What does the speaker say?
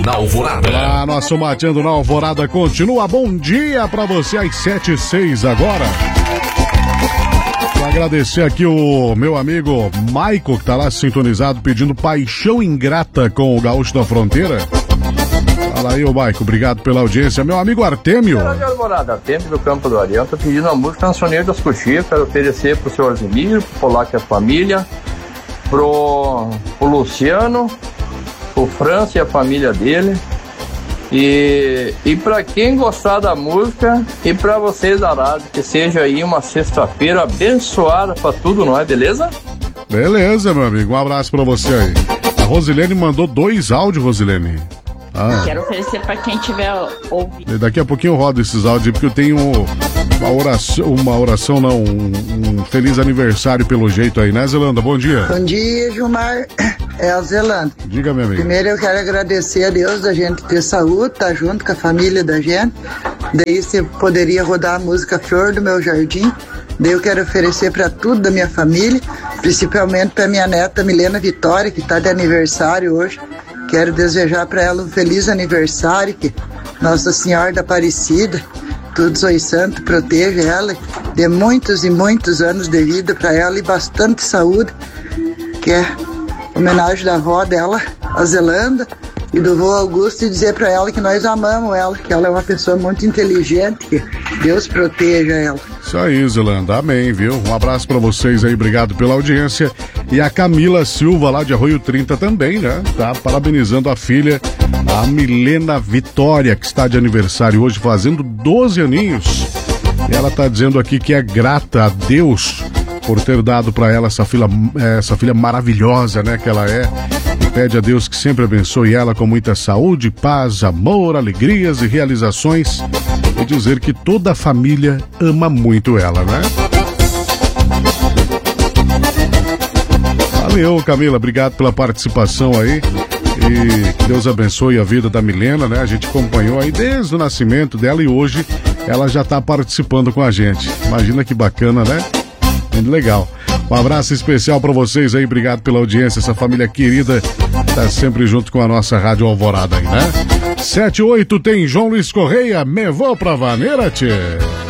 na Alvorada. Olá, nosso Mateando na Alvorada continua. Bom dia pra você às 7h06 agora. Vou agradecer aqui o meu amigo Maico, que tá lá sintonizado pedindo Paixão Ingrata com o Gaúcho da Fronteira. Fala aí, ô Maico, obrigado pela audiência. Meu amigo Artêmio. Alvorada, Artêmio do Campo do Arião, tô pedindo a música Cancioneiro das Coxias, quero oferecer pro senhor Zemiro, pro Polaco e a família, pro Luciano, pro França e a família dele, e pra quem gostar da música, e pra vocês da rádio, que seja aí uma sexta-feira abençoada pra tudo nós, beleza? Beleza, meu amigo, um abraço pra você aí. A Rosilene mandou 2 áudios, Rosilene. Quero oferecer pra quem tiver ouvido. Daqui a pouquinho eu rodo esses áudios, porque eu tenho uma oração não, um feliz aniversário pelo jeito aí, né, Zelanda? Bom dia. Bom dia, Gilmar. É a Zelanda. Diga, meu amigo. Primeiro eu quero agradecer a Deus da gente ter saúde, tá junto com a família da gente. Daí você poderia rodar a música Flor do Meu Jardim. Daí eu quero oferecer para tudo da minha família, principalmente para minha neta Milena Vitória, que tá de aniversário hoje. Quero desejar para ela um feliz aniversário, que Nossa Senhora da Aparecida, todos os santos, proteja ela, dê muitos e muitos anos de vida para ela e bastante saúde, que é homenagem da avó dela, a Zelanda, e do vô Augusto, e dizer para ela que nós amamos ela, que ela é uma pessoa muito inteligente, que Deus proteja ela. Isso aí, Zelanda, amém, viu? Um abraço pra vocês aí, obrigado pela audiência. E a Camila Silva, lá de Arroio 30 também, né? Tá parabenizando a filha, a Milena Vitória, que está de aniversário hoje, fazendo 12 aninhos. E ela tá dizendo aqui que é grata a Deus por ter dado pra ela essa filha maravilhosa, né, que ela é. E pede a Deus que sempre abençoe ela com muita saúde, paz, amor, alegrias e realizações. E dizer que toda a família ama muito ela, né? Valeu, Camila, obrigado pela participação aí. E que Deus abençoe a vida da Milena, né? A gente acompanhou aí desde o nascimento dela e hoje ela já tá participando com a gente. Imagina que bacana, né? Muito legal. Um abraço especial para vocês aí, obrigado pela audiência, essa família querida tá sempre junto com a nossa Rádio Alvorada aí, né? 7-8 tem João Luiz Correia, me vou pra vaneira, tchê.